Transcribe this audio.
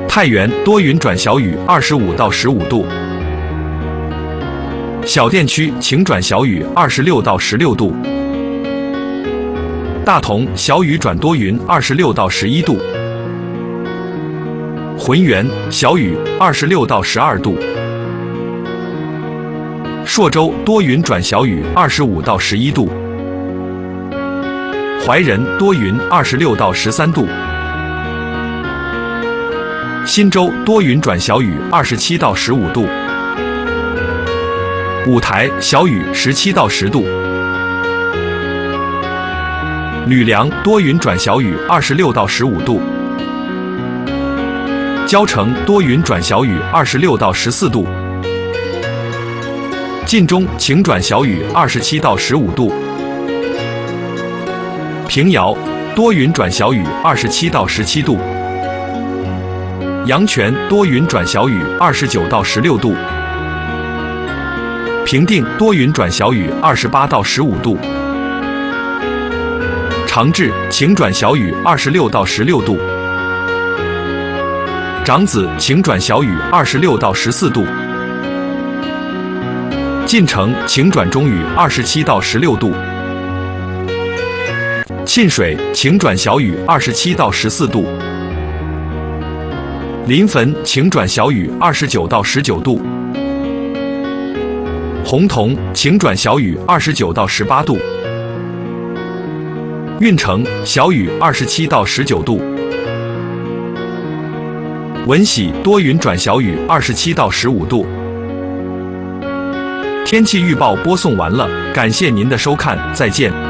太原多云转小雨，25到15度。小店区晴转小雨，26到16度。大同小雨转多云，26到11度。浑源小雨，26到12度。朔州多云转小雨，25到11度。怀仁多云，26到13度。新州多云转小雨，27到15度。五台小雨，17到10度。吕梁多云转小雨，26到15度。蕉城多云转小雨，26到14度。晋中晴转小雨，27到15度。平遥多云转小雨，27到17度。阳泉多云转小雨，29到16度。平定多云转小雨，28到15度。长治晴转小雨，26到16度。长子晴转小雨，26到14度。晋城晴转中雨，27到16度。沁水晴转小雨，27到14度。临汾晴转小雨，29到19度。洪洞晴转小雨，29到18度。运城小雨，27到19度。闻喜多云转小雨，27到15度。天气预报播送完了，感谢您的收看，再见。